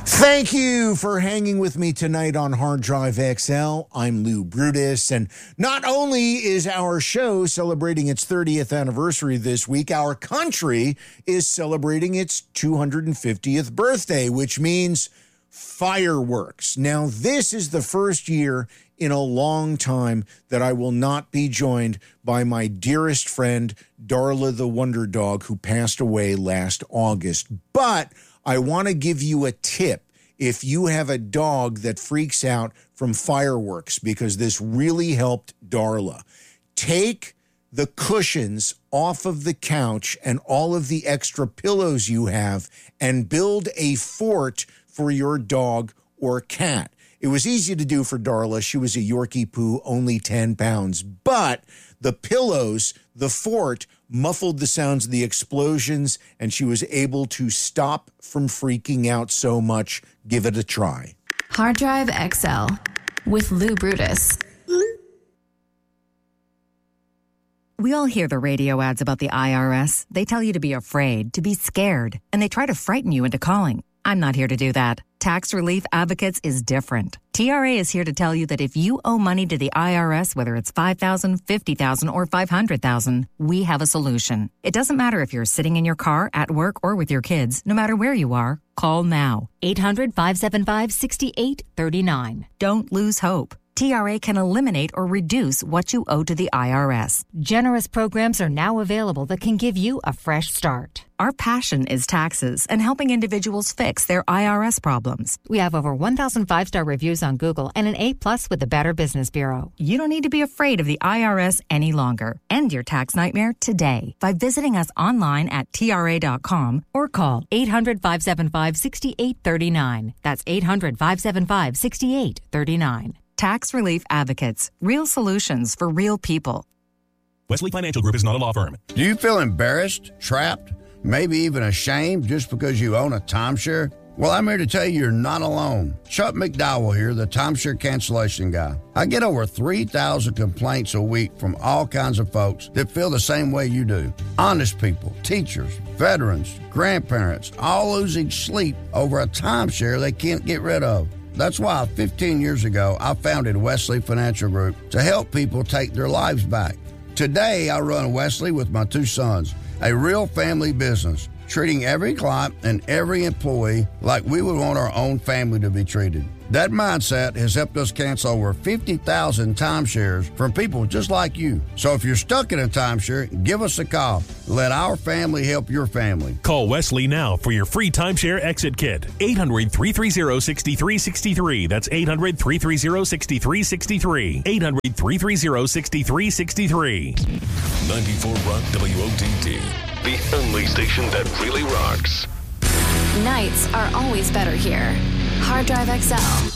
Thank you for hanging with me tonight on Hard Drive XL. I'm Lou Brutus, and not only is our show celebrating its 30th anniversary this week, our country is celebrating its 250th birthday, which means fireworks. Now, this is the first year in a long time that I will not be joined by my dearest friend, Darla the Wonder Dog, who passed away last August. But I want to give you a tip if you have a dog that freaks out from fireworks, because this really helped Darla. Take the cushions off of the couch and all of the extra pillows you have and build a fort for your dog or cat. It was easy to do for Darla. She was a Yorkie poo, only 10 pounds. But the pillows, the fort, muffled the sounds of the explosions, and she was able to stop from freaking out so much. Give it a try. Hard Drive XL with Lou Brutus. We all hear the radio ads about the IRS. They tell you to be afraid, to be scared, and they try to frighten you into calling. I'm not here to do that. Tax Relief Advocates is different. TRA is here to tell you that if you owe money to the IRS, whether it's $5,000, $50,000, or $500,000, we have a solution. It doesn't matter if you're sitting in your car, at work, or with your kids. No matter where you are, call now. 800-575-6839. Don't lose hope. TRA can eliminate or reduce what you owe to the IRS. Generous programs are now available that can give you a fresh start. Our passion is taxes and helping individuals fix their IRS problems. We have over 1,000 five-star reviews on Google and an A+ with the Better Business Bureau. You don't need to be afraid of the IRS any longer. End your tax nightmare today by visiting us online at TRA.com or call 800-575-6839. That's 800-575-6839. Tax Relief Advocates. Real solutions for real people. Wesley Financial Group is not a law firm. Do you feel embarrassed, trapped, maybe even ashamed just because you own a timeshare? Well, I'm here to tell you you're not alone. Chuck McDowell here, the timeshare cancellation guy. I get over 3,000 complaints a week from all kinds of folks that feel the same way you do. Honest people, teachers, veterans, grandparents, all losing sleep over a timeshare they can't get rid of. That's why 15 years ago, I founded Wesley Financial Group to help people take their lives back. Today, I run Wesley with my two sons, a real family business, treating every client and every employee like we would want our own family to be treated. That mindset has helped us cancel over 50,000 timeshares from people just like you. So if you're stuck in a timeshare, give us a call. Let our family help your family. Call Wesley now for your free timeshare exit kit. 800-330-6363. That's 800-330-6363. 800-330-6363. 94 Rock WOTD. The only station that really rocks. Nights are always better here. Hard Drive XL.